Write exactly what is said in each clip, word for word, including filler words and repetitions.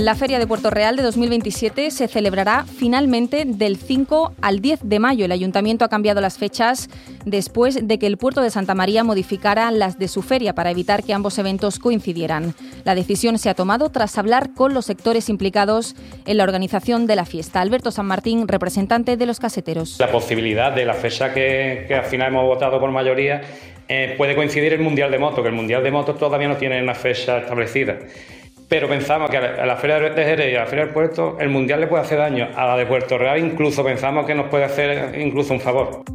La Feria de Puerto Real de dos mil veintisiete se celebrará finalmente del cinco al diez de mayo. El Ayuntamiento ha cambiado las fechas después de que el Puerto de Santa María modificara las de su feria para evitar que ambos eventos coincidieran. La decisión se ha tomado tras hablar con los sectores implicados en la organización de la fiesta. Alberto San Martín, representante de los caseteros. La posibilidad de la fecha que, que al final hemos votado por mayoría eh, puede coincidir el Mundial de Moto, que el Mundial de Moto todavía no tiene una fecha establecida. Pero pensamos que a la Feria de Jerez y a la Feria del Puerto el Mundial le puede hacer daño. A la de Puerto Real incluso pensamos que nos puede hacer incluso un favor.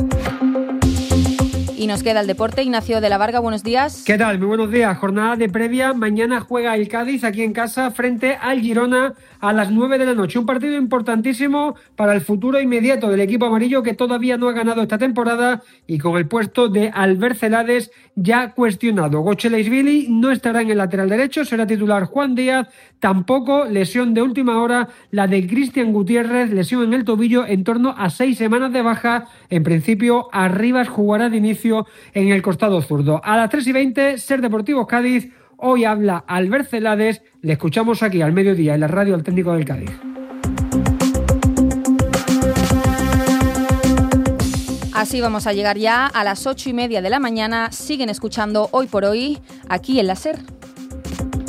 Y nos queda el deporte. Ignacio de la Varga, buenos días. ¿Qué tal? Muy buenos días. Jornada de previa. Mañana juega el Cádiz aquí en casa frente al Girona a las nueve de la noche. Un partido importantísimo para el futuro inmediato del equipo amarillo, que todavía no ha ganado esta temporada y con el puesto de Albert Celades ya cuestionado. Gochelaisvili no estará en el lateral derecho, será titular Juan Díaz. Tampoco lesión de última hora la de Cristian Gutiérrez, lesión en el tobillo, en torno a seis semanas de baja. En principio, Arribas jugará de inicio en el costado zurdo. A las tres y veinte, Ser Deportivo Cádiz. Hoy habla Albert Celades. Le escuchamos aquí al mediodía en la radio al técnico del Cádiz. Así vamos a llegar ya a las ocho y media de la mañana. Siguen escuchando Hoy por Hoy aquí en la SER.